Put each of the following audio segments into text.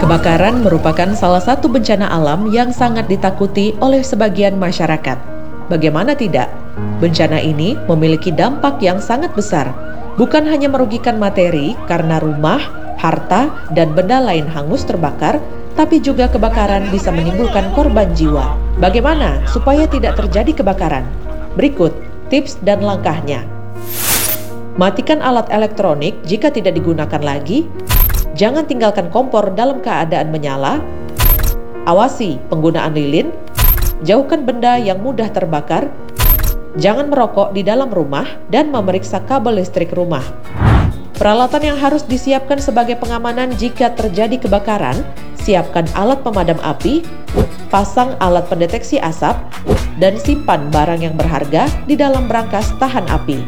Kebakaran merupakan salah satu bencana alam yang sangat ditakuti oleh sebagian masyarakat. Bagaimana tidak? Bencana ini memiliki dampak yang sangat besar, bukan hanya merugikan materi karena rumah, harta, dan benda lain hangus terbakar, tapi juga kebakaran bisa menimbulkan korban jiwa. Bagaimana supaya tidak terjadi kebakaran? Berikut tips dan langkahnya. Matikan alat elektronik jika tidak digunakan lagi. Jangan tinggalkan kompor dalam keadaan menyala. Awasi penggunaan lilin. Jauhkan benda yang mudah terbakar. Jangan merokok di dalam rumah dan memeriksa kabel listrik rumah. Peralatan yang harus disiapkan sebagai pengamanan jika terjadi kebakaran: siapkan alat pemadam api, pasang alat pendeteksi asap, dan simpan barang yang berharga di dalam brankas tahan api.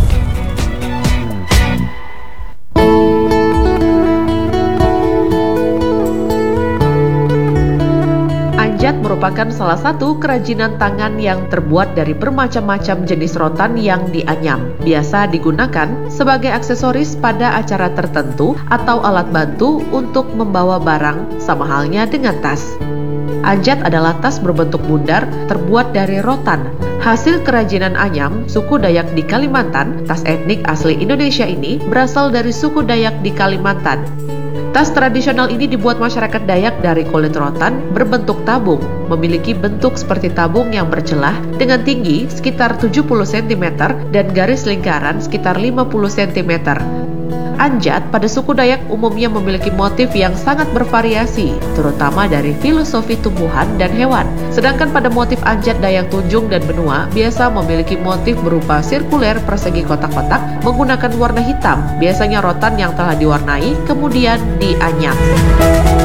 Anjat merupakan salah satu kerajinan tangan yang terbuat dari bermacam-macam jenis rotan yang dianyam. Biasa digunakan sebagai aksesoris pada acara tertentu atau alat bantu untuk membawa barang, sama halnya dengan tas. Anjat adalah tas berbentuk bundar terbuat dari rotan. Hasil kerajinan anyam suku Dayak di Kalimantan. Tas etnik asli Indonesia ini berasal dari suku Dayak di Kalimantan. Tas tradisional ini dibuat masyarakat Dayak dari kulit rotan berbentuk tabung, memiliki bentuk seperti tabung yang bercelah dengan tinggi sekitar 70 cm dan garis lingkaran sekitar 50 cm. Anjat pada suku Dayak umumnya memiliki motif yang sangat bervariasi, terutama dari filosofi tumbuhan dan hewan. Sedangkan pada motif anjat Dayak Tunjung dan Benua biasa memiliki motif berupa sirkuler persegi kotak-kotak menggunakan warna hitam, biasanya rotan yang telah diwarnai kemudian dianyam.